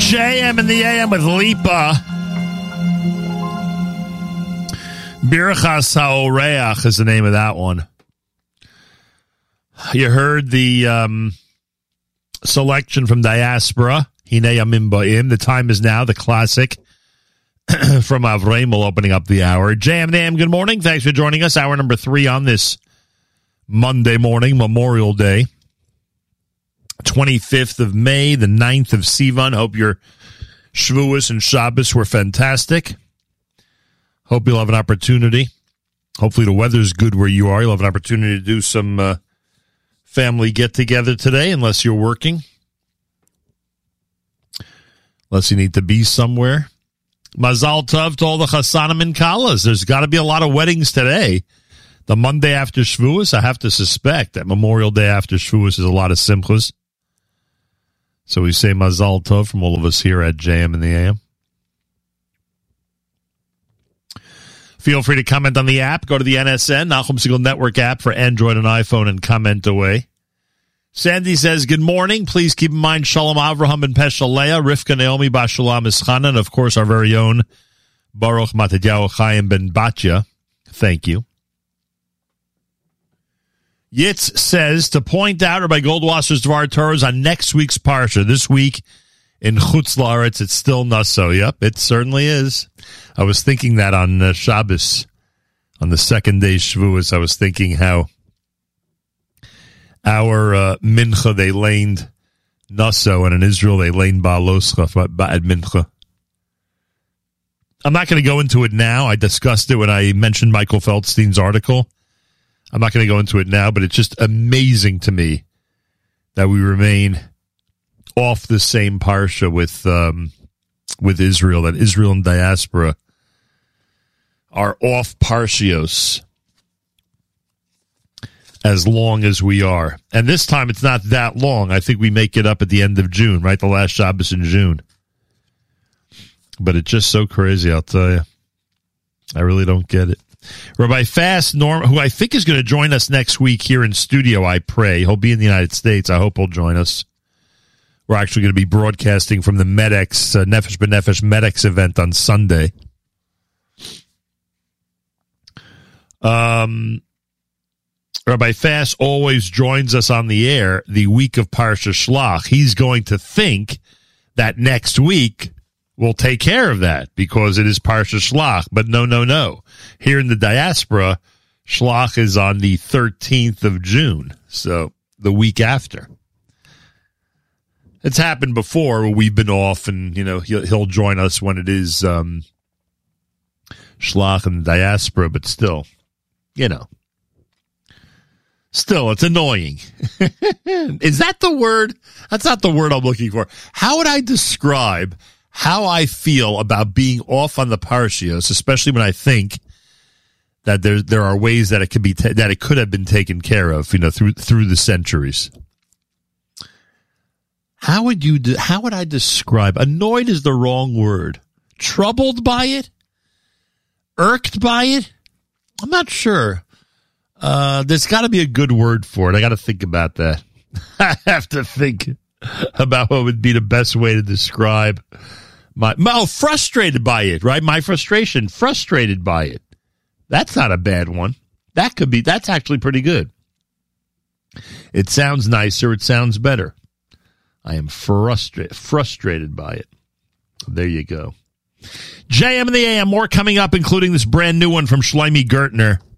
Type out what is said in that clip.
JM in the AM with Lipa. Birchas HaOreach is the name of that one. You heard the selection from Diaspora, Hinei Yamim Ba'im. The time is now, the classic from Avremel opening up the hour. JM in the AM, good morning. Thanks for joining us. Hour number 3 on this Monday morning, Memorial Day. 25th of May, the 9th of Sivan. Hope your Shavuos and Shabbos were fantastic. Hope you'll have an opportunity. Hopefully the weather's good where you are. You'll have an opportunity to do some family get-together today, unless you're working. Unless you need to be somewhere. Mazal Tov to all the Chassanim and Kalas. There's got to be a lot of weddings today. The Monday after Shavuos, I have to suspect that Memorial Day after Shavuos is a lot of simchas. So we say Mazal Tov from all of us here at JM in the AM. Feel free to comment on the app. Go to the NSN, Nachum Segal Network app for Android and iPhone, and comment away. Sandy says, good morning. Please keep in mind Shalom Avraham ben Pesha Leah, Rivka Naomi Bashulam Ischana, and of course our very own Baruch Matadyahu Chaim ben Batya. Thank you. Yitz says to point out Rabbi Goldwasser's Dvar Torahs on next week's Parsha. This week in Chutz La'aretz, it's still Naso. Yep, it certainly is. I was thinking that on Shabbos, on the second day Shavuos, I was thinking how our Mincha, they laned Naso, and in Israel, they laned Ba'aloscha at Mincha. I'm not going to go into it now. I discussed it when I mentioned Michael Feldstein's article. I'm not going to go into it now, but it's just amazing to me that we remain off the same parsha with Israel, that Israel and diaspora are off parshios as long as we are. And this time it's not that long. I think we make it up at the end of June, right? The last Shabbos in June. But it's just so crazy, I'll tell you. I really don't get it. Rabbi Fast Norm, who I think is going to join us next week here in studio, I pray. He'll be in the United States. I hope he'll join us. We're actually going to be broadcasting from the Medex, Nefesh B'Nefesh Medex event on Sunday. Rabbi Fast always joins us on the air the week of Parsha Shlach. He's going to think that next week we'll take care of that because it is Parsha Shlach. But no. Here in the diaspora, Shlach is on the 13th of June, so the week after. It's happened before where we've been off, and he'll join us when it is Shlach in the diaspora, but still, still, it's annoying. Is that the word? That's not the word I'm looking for. How would I describe how I feel about being off on the parshios, especially when I think that there are ways that it could be that it could have been taken care of, through the centuries. How would I describe? Annoyed is the wrong word. Troubled by it? Irked by it? I'm not sure. There's got to be a good word for it. I got to think about that. I have to think about what would be the best way to describe frustrated by it, right? My frustration, frustrated by it. That's not a bad one. That's actually pretty good. It sounds nicer. It sounds better. I am frustrated by it. There you go. JM and the AM, more coming up, including this brand new one from Shlomi Gertner.